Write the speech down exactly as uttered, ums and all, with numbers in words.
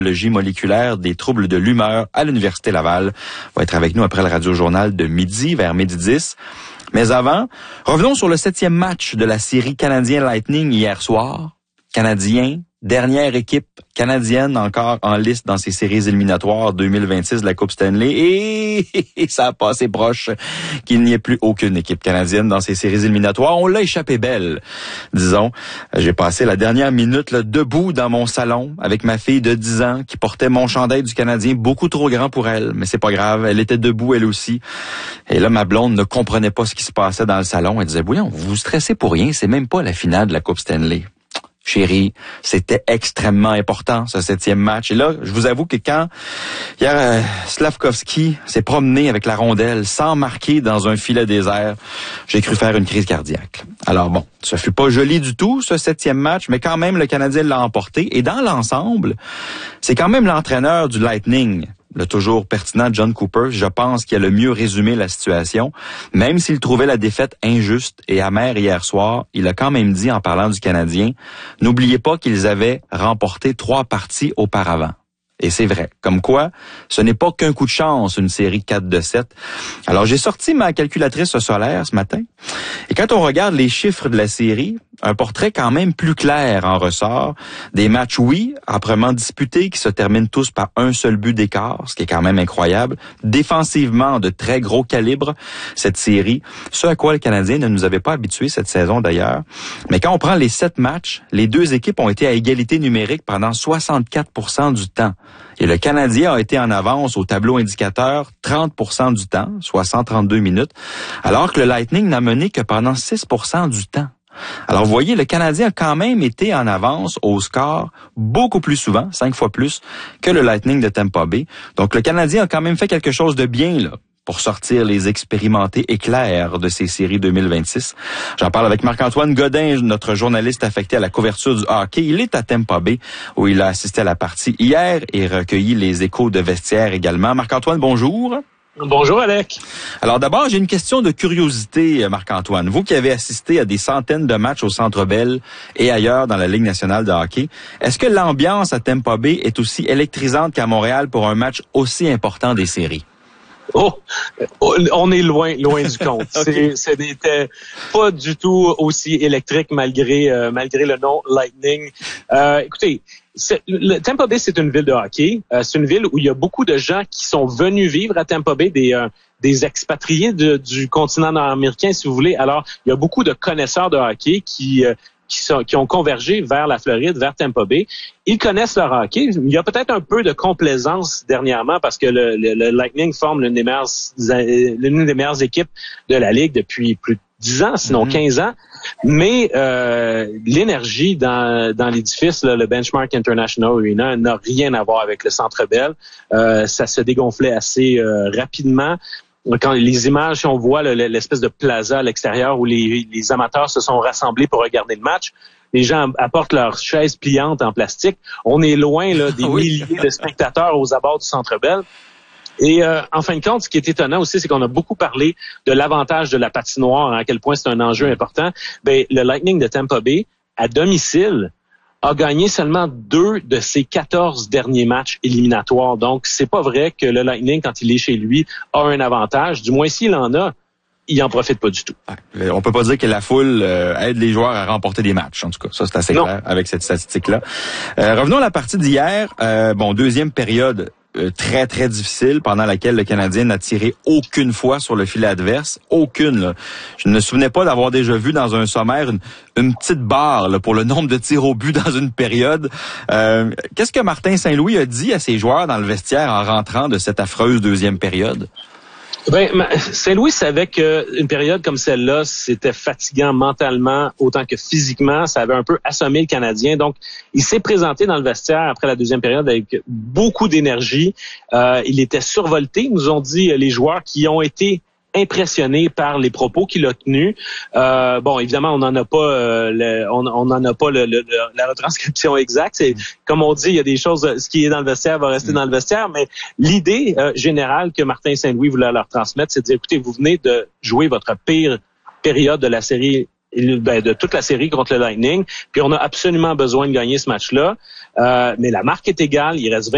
biologie moléculaire des troubles de l'humeur à l'Université Laval. Va être avec nous après le radio-journal de midi, vers midi dix. Mais avant, revenons sur le septième match de la série Canadien Lightning hier soir. Canadien, dernière équipe canadienne encore en liste dans ces séries éliminatoires deux mille vingt-six de la Coupe Stanley. Et ça a passé proche qu'il n'y ait plus aucune équipe canadienne dans ces séries éliminatoires. On l'a échappé belle, disons. J'ai passé la dernière minute là, debout dans mon salon avec ma fille de dix ans qui portait mon chandail du Canadien, beaucoup trop grand pour elle. Mais c'est pas grave, elle était debout elle aussi. Et là, ma blonde ne comprenait pas ce qui se passait dans le salon. Elle disait, voyons, vous vous stressez pour rien, c'est même pas la finale de la Coupe Stanley. Chérie, c'était extrêmement important, ce septième match. Et là, je vous avoue que quand hier, euh, Slavkovski s'est promené avec la rondelle sans marquer dans un filet désert, j'ai cru faire une crise cardiaque. Alors bon, ça fut pas joli du tout, ce septième match, mais quand même, le Canadien l'a emporté. Et dans l'ensemble, c'est quand même l'entraîneur du Lightning, le toujours pertinent John Cooper, je pense qu'il a le mieux résumé la situation. Même s'il trouvait la défaite injuste et amère hier soir, il a quand même dit en parlant du Canadien, n'oubliez pas qu'ils avaient remporté trois parties auparavant. Et c'est vrai. Comme quoi, ce n'est pas qu'un coup de chance, une série quatre de sept. Alors, j'ai sorti ma calculatrice solaire ce matin. Et quand on regarde les chiffres de la série, un portrait quand même plus clair en ressort. Des matchs, oui, âprement disputés, qui se terminent tous par un seul but d'écart, ce qui est quand même incroyable. Défensivement, de très gros calibre, cette série. Ce à quoi le Canadien ne nous avait pas habitués cette saison d'ailleurs. Mais quand on prend les sept matchs, les deux équipes ont été à égalité numérique pendant soixante-quatre pour cent du temps. Et le Canadien a été en avance au tableau indicateur trente pour cent du temps, soit cent trente-deux minutes, alors que le Lightning n'a mené que pendant six pour cent du temps. Alors, vous voyez, le Canadien a quand même été en avance au score beaucoup plus souvent, cinq fois plus, que le Lightning de Tampa Bay. Donc, le Canadien a quand même fait quelque chose de bien, là, pour sortir les expérimentés éclairs de ces séries deux mille vingt-six. J'en parle avec Marc-Antoine Godin, notre journaliste affecté à la couverture du hockey. Il est à Tampa Bay, où il a assisté à la partie hier et recueilli les échos de vestiaire également. Marc-Antoine, bonjour. Bonjour, Alec. Alors d'abord, j'ai une question de curiosité, Marc-Antoine. Vous qui avez assisté à des centaines de matchs au Centre Bell et ailleurs dans la Ligue nationale de hockey, est-ce que l'ambiance à Tampa Bay est aussi électrisante qu'à Montréal pour un match aussi important des séries? Oh, on est loin, loin du compte. Okay. C'est, c'était pas du tout aussi électrique malgré euh, malgré le nom Lightning. Euh, écoutez, c'est, le, Tampa Bay, c'est une ville de hockey. Euh, c'est une ville où il y a beaucoup de gens qui sont venus vivre à Tampa Bay, des euh, des expatriés de, du continent nord-américain, si vous voulez. Alors, il y a beaucoup de connaisseurs de hockey qui euh, Qui, sont, qui ont convergé vers la Floride, vers Tampa Bay. Ils connaissent leur hockey. Il y a peut-être un peu de complaisance dernièrement parce que le, le, le Lightning forme l'une des meilleures, l'une des meilleures équipes de la Ligue depuis plus de dix ans, sinon mm-hmm. quinze ans. Mais euh, l'énergie dans, dans l'édifice, là, le Benchmark International Arena, n'a rien à voir avec le Centre Bell. Euh, ça se dégonflait assez euh, rapidement. Quand les images, on voit le, l'espèce de plaza à l'extérieur où les, les amateurs se sont rassemblés pour regarder le match, les gens apportent leurs chaises pliantes en plastique. On est loin là des oui. milliers de spectateurs aux abords du Centre Bell. Et euh, en fin de compte, ce qui est étonnant aussi, c'est qu'on a beaucoup parlé de l'avantage de la patinoire, à quel point c'est un enjeu important. Ben, le Lightning de Tampa Bay, à domicile, a gagné seulement deux de ses quatorze derniers matchs éliminatoires. Donc, c'est pas vrai que le Lightning, quand il est chez lui, a un avantage. Du moins, s'il en a, il en profite pas du tout. On peut pas dire que la foule euh, aide les joueurs à remporter des matchs. En tout cas, ça, c'est assez non. clair avec cette statistique-là. Euh, revenons à la partie d'hier. Euh, bon, deuxième période euh, très, très difficile pendant laquelle le Canadien n'a tiré aucune fois sur le filet adverse. Aucune. Là. Je ne me souvenais pas d'avoir déjà vu dans un sommaire une, une petite barre là, pour le nombre de tirs au but dans une période. Euh, qu'est-ce que Martin Saint-Louis a dit à ses joueurs dans le vestiaire en rentrant de cette affreuse deuxième période? Ben, Saint-Louis savait qu'une période comme celle-là, c'était fatigant mentalement autant que physiquement. Ça avait un peu assommé le Canadien. Donc, il s'est présenté dans le vestiaire après la deuxième période avec beaucoup d'énergie. Euh, il était survolté, nous ont dit les joueurs qui ont été impressionné par les propos qu'il a tenus. Euh, bon, évidemment, on n'en a pas, euh, le, on n'en a pas le, le, la retranscription exacte. C'est comme on dit, il y a des choses. Ce qui est dans le vestiaire va rester mm. dans le vestiaire. Mais l'idée euh, générale que Martin Saint-Louis voulait leur transmettre, c'est de dire, écoutez, vous venez de jouer votre pire période de la série, ben, de toute la série contre le Lightning. Puis on a absolument besoin de gagner ce match-là. Euh, mais la marque est égale. Il reste vingt